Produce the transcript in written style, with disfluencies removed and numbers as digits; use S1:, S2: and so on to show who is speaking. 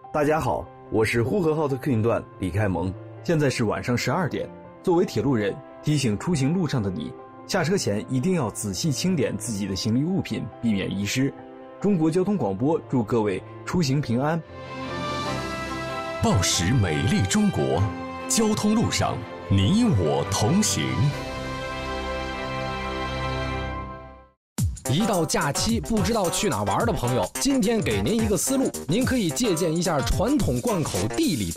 S1: 大家好，我是呼和浩特客运段李开蒙。现在是晚上12点。作为铁路人，提醒出行路上的你，下车前一定要仔细清点自己的行李物品，避免遗失。中国交通广播祝各位出行平安。
S2: 报时美丽中国，交通路上你我同行。
S3: 一到假期不知道去哪玩的朋友，今天给您一个思路，您可以借鉴一下传统贯口地理